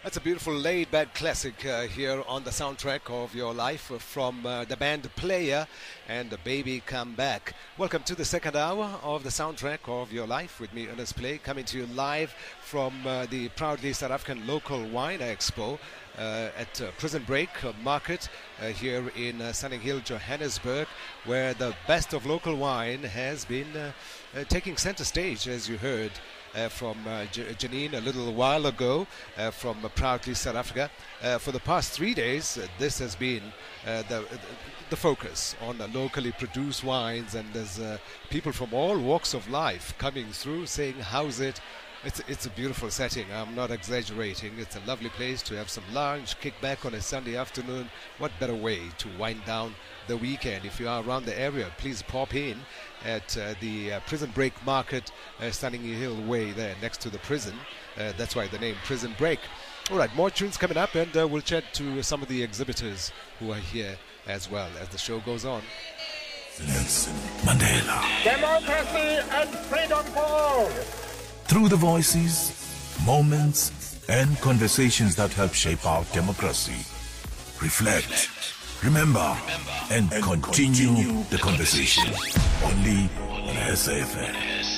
That's a beautiful laid-back classic here on the soundtrack of your life from the band Player and the Baby Come Back. Welcome to the second hour of the soundtrack of your life with me, Ernest Play, coming to you live from the proudly South African local wine expo at Prison Break Market here in Sunninghill, Johannesburg, where the best of local wine has been taking center stage, as you heard from Janine a little while ago from proudly South Africa. For the past 3 days, this has been the focus on locally produced wines, and there's people from all walks of life coming through saying, how's it? It's a beautiful setting. I'm not exaggerating. It's a lovely place to have some lunch, kick back on a Sunday afternoon. What better way to wind down the weekend? If you are around the area, please pop in at the Prison Break Market, Sunninghill Way there next to the prison. That's why the name Prison Break. All right, more tunes coming up, and we'll chat to some of the exhibitors who are here as well as the show goes on. Nelson Mandela. Democracy and freedom for all. Through the voices, moments, and conversations that help shape our democracy. Reflect, remember, and continue the conversation. Only on SAFM.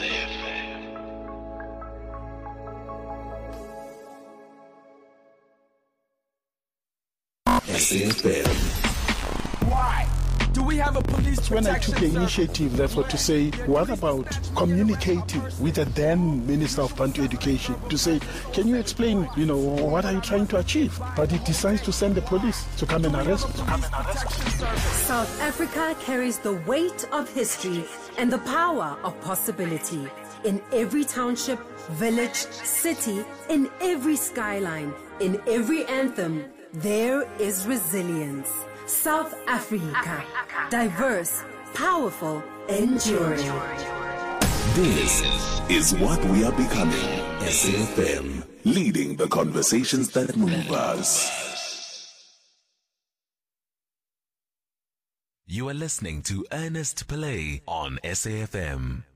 SAFM. Why? Do we have a police protection? When I took the initiative, therefore, to say, what about communicating with the then Minister of Bantu Education to say, can you explain, what are you trying to achieve? But he decides to send the police to come and arrest me. South Africa carries the weight of history and the power of possibility. In every township, village, city, in every skyline, in every anthem, there is resilience. South Africa, diverse, powerful, enduring. This is what we are becoming. SAFM, leading the conversations that move us. You are listening to Ernest Pillay on SAFM.